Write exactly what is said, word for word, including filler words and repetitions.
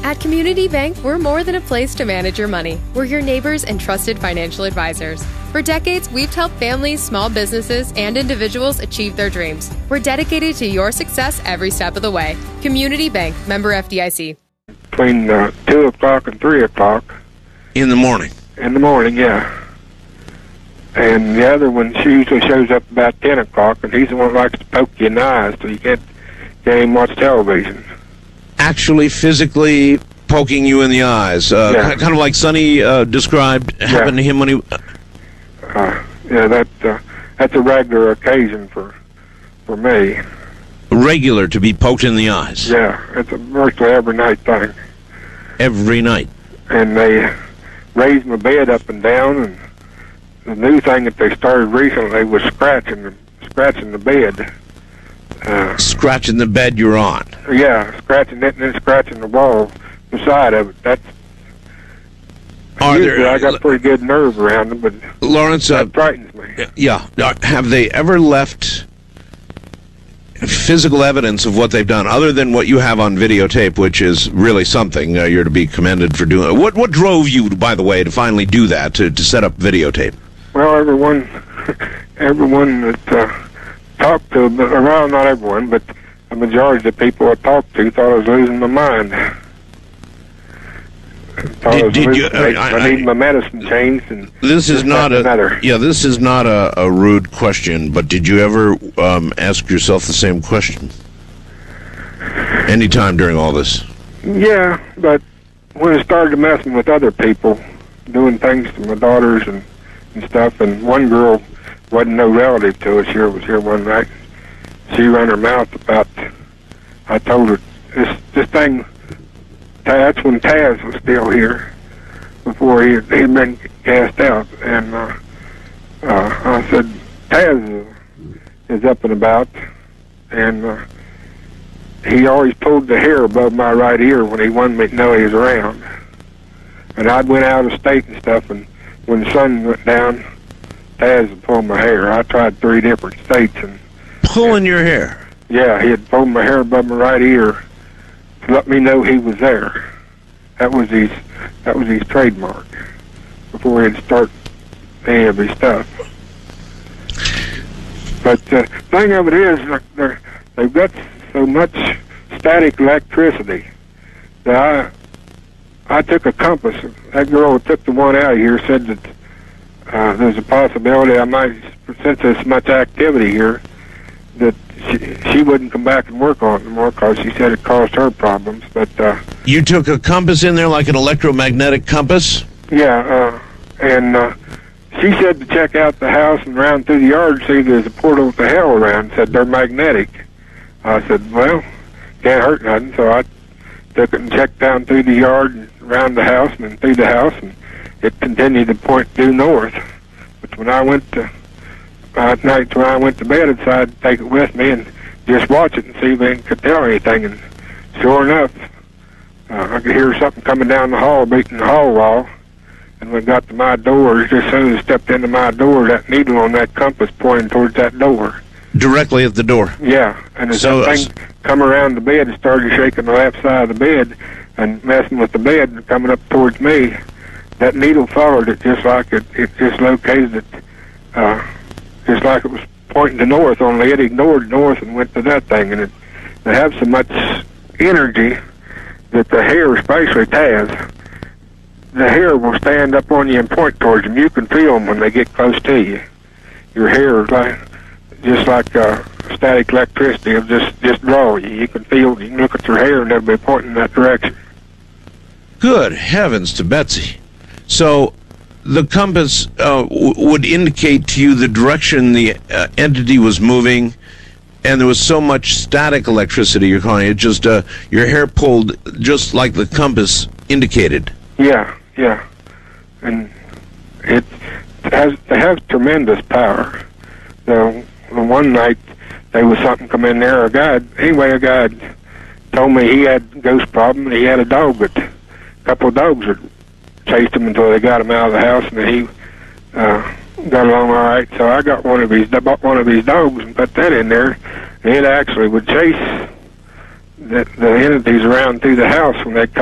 At Community Bank, we're more than a place to manage your money. We're your neighbors and trusted financial advisors. For decades, we've helped families, small businesses, and individuals achieve their dreams. We're dedicated to your success every step of the way. Community Bank, member F D I C. Between uh, two o'clock and three o'clock. In the morning? In the morning, yeah. And the other one, she usually shows up about ten o'clock, and he's the one that likes to poke you in the eyes so you can't, can't even watch television. Actually physically poking you in the eyes, uh, yeah. kind of like Sonny uh, described yeah. happened to him when he... Uh, yeah, that, uh, that's a regular occasion for for me. Regular to be poked in the eyes? Yeah, it's a virtually every night thing. Every night? And they raised my bed up and down, and the new thing that they started recently was scratching the, scratching the bed. Uh, scratching the bed you're on? Yeah, scratching it and then scratching the wall beside of it. That's Are usually there, I got pretty good nerve around them, but Lawrence, that uh, frightens me. Yeah. Have they ever left physical evidence of what they've done, other than what you have on videotape, which is really something? Uh, you're to be commended for doing. What What drove you, by the way, to finally do that, to, to set up videotape? Well, everyone, everyone that uh, talked to, well, not everyone, but the majority of the people I talked to thought I was losing my mind. Did, did you? I, I, I need my medicine changed. And this is not a matter. yeah. This is not a, a rude question, but did you ever um, ask yourself the same question? Anytime during all this? Yeah, but when I started messing with other people, doing things to my daughters and, and stuff, and one girl wasn't no relative to us here, was here one night. She ran her mouth about, I told her, this, this thing, that's when Taz was still here, before he had been cast out. And uh, uh, I said, Taz is up and about, and uh, he always pulled the hair above my right ear when he wanted me to know he was around. And I'd went out of state and stuff, and when the sun went down, Taz would pull my hair. I tried three different states. and Pulling and, your hair? Yeah, he had pulled my hair above my right ear to let me know he was there. That was his, that was his trademark before he'd start any of his stuff. But the uh, thing of it is, they're, they've got so much static electricity that I, I took a compass. That girl who took the one out of here said that uh, there's a possibility I might, since there's much activity here, that she, she wouldn't come back and work on it anymore because she said it caused her problems. But uh, you took a compass in there, like an electromagnetic compass? Yeah, uh, and uh, she said to check out the house and round through the yard and see if there's a portal to hell around. Said they're magnetic. I said, well, can't hurt nothing. So I took it and checked down through the yard and around the house and then through the house, and it continued to point due north. But when I went to Uh, at night when I went to bed, I decided to take it with me and just watch it and see if I could tell anything. And sure enough, uh, I could hear something coming down the hall, beating the hall wall. And when I got to my door, just as soon as I stepped into my door, that needle on that compass pointing towards that door. Directly at the door? Yeah. And as so, that thing come around the bed, it started shaking the left side of the bed and messing with the bed and coming up towards me. That needle followed it just like it, it just located it. Uh, Just like it was pointing to north, only it ignored north and went to that thing. And it, they have so much energy that the hair, especially Taz, the hair will stand up on you and point towards them. You can feel them when they get close to you. Your hair is like, just like uh, static electricity. It'll just, just draw you. You can feel, you can look at your hair and it'll be pointing in that direction. Good heavens to Betsy. So the compass uh, w- would indicate to you the direction the uh, entity was moving, and there was so much static electricity, you're calling it, just uh, your hair pulled just like the compass indicated. Yeah, yeah. And it has, it has tremendous power. The, the one night, there was something come in there, a guy, anyway, a guy told me he had a ghost problem, and he had a dog, but a couple of dogs had chased him until they got him out of the house, and he uh, got along all right. So I got one of his, I bought one of his dogs and put that in there, and it actually would chase the, the entities around through the house when they